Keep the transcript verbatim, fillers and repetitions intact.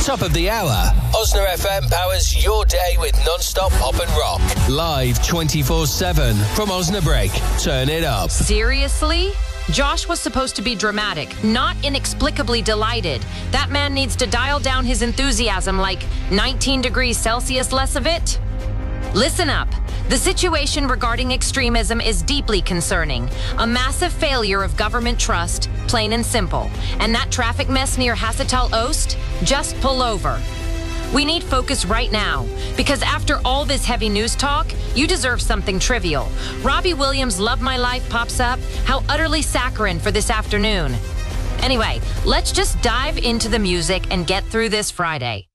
Top of the hour. Osna F M powers your day with non-stop pop and rock. Live twenty-four seven from Osnabrück. Turn it up. Seriously? Josh was supposed to be dramatic, not inexplicably delighted. That man needs to dial down his enthusiasm like nineteen degrees Celsius less of it. Listen up. The situation regarding extremism is deeply concerning. A massive failure of government trust, plain and simple. And that traffic mess near Hassetal Oost? Just pull over. We need focus right now, because after all this heavy news talk, you deserve something trivial. Robbie Williams' Love My Life pops up. How utterly saccharine for this afternoon. Anyway, let's just dive into the music and get through this Friday.